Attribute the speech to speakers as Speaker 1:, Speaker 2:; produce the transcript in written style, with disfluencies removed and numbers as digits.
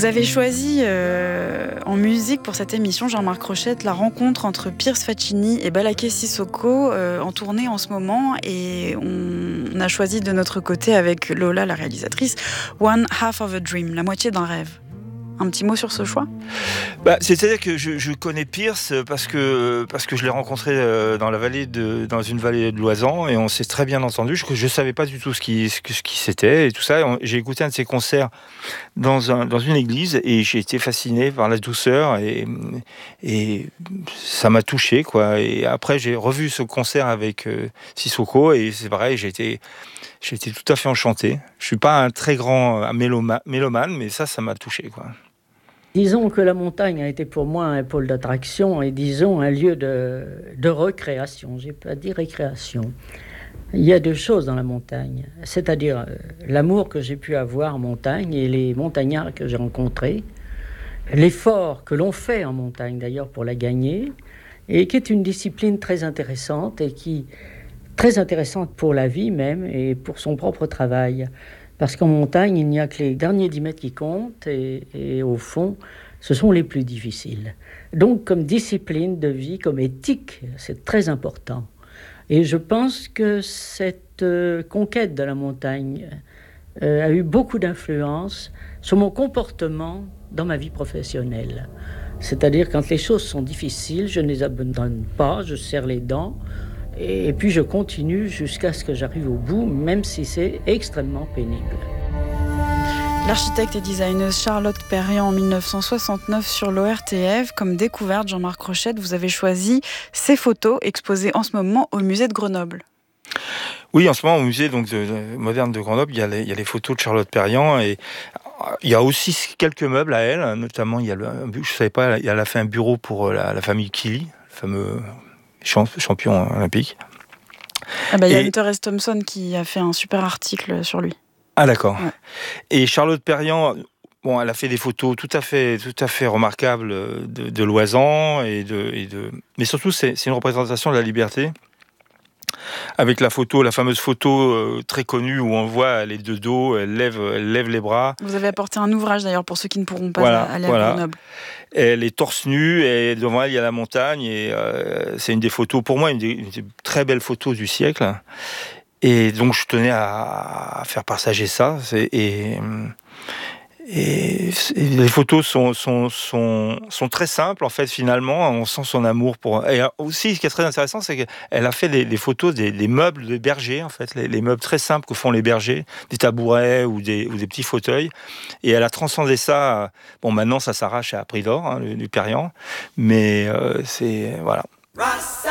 Speaker 1: Vous avez choisi en musique pour cette émission, Jean-Marc Rochette, la rencontre entre Pierce Faccini et Balaké Sissoko en tournée en ce moment. Et on a choisi de notre côté avec Lola, la réalisatrice, One Half of a Dream, la moitié d'un rêve. Un petit mot sur ce choix ?
Speaker 2: C'est-à-dire que je connais Pierce parce que je l'ai rencontré dans une vallée de Loisan et on s'est très bien entendu. Je savais pas du tout ce qui c'était et tout ça. J'ai écouté un de ses concerts dans une église et j'ai été fasciné par la douceur et ça m'a touché, quoi. Et après j'ai revu ce concert avec Sissoko et c'est pareil, j'ai été tout à fait enchanté. Je suis pas un très grand mélomane, mais ça m'a touché, quoi.
Speaker 3: Disons que la montagne a été pour moi un pôle d'attraction et disons un lieu de recréation. J'ai pas dit récréation. Il y a deux choses dans la montagne, c'est-à-dire l'amour que j'ai pu avoir en montagne et les montagnards que j'ai rencontrés, l'effort que l'on fait en montagne d'ailleurs pour la gagner, et qui est une discipline très intéressante et très intéressante pour la vie même et pour son propre travail. Parce qu'en montagne, il n'y a que les derniers 10 mètres qui comptent et au fond, ce sont les plus difficiles. Donc, comme discipline de vie, comme éthique, c'est très important. Et je pense que cette conquête de la montagne a eu beaucoup d'influence sur mon comportement dans ma vie professionnelle. C'est-à-dire, quand les choses sont difficiles, je ne les abandonne pas, je serre les dents. Et puis je continue jusqu'à ce que j'arrive au bout, même si c'est extrêmement pénible.
Speaker 1: L'architecte et designeuse Charlotte Perriand en 1969 sur l'ORTF. Comme découverte, Jean-Marc Rochette, vous avez choisi ces photos exposées en ce moment au musée de Grenoble.
Speaker 2: Oui, en ce moment au musée moderne de Grenoble, il y a les photos de Charlotte Perriand et il y a aussi quelques meubles à elle, notamment je savais pas, elle a fait un bureau pour la famille Killy, le fameux champion olympique.
Speaker 1: Il y a Hunter S. Thompson qui a fait un super article sur lui.
Speaker 2: Ah d'accord.
Speaker 1: Ouais.
Speaker 2: Et Charlotte Perriand, elle a fait des photos tout à fait remarquables de Loisan mais surtout c'est une représentation de la liberté. Avec la fameuse photo très connue où on voit elle est de dos, elle lève les bras.
Speaker 1: Vous avez apporté un ouvrage d'ailleurs pour ceux qui ne pourront pas aller à Grenoble.
Speaker 2: Elle est torse nu et devant elle il y a la montagne et c'est une des photos, pour moi une des très belles photos du siècle. Et donc je tenais à faire partager ça. Et les photos sont très simples en fait, finalement on sent son amour pour. Et aussi ce qui est très intéressant, c'est qu'elle a fait des photos des meubles de bergers en fait, les meubles très simples que font les bergers, des tabourets ou des petits fauteuils, et elle a transcendé ça. Maintenant ça s'arrache à prix d'or, du Perriand, mais c'est voilà.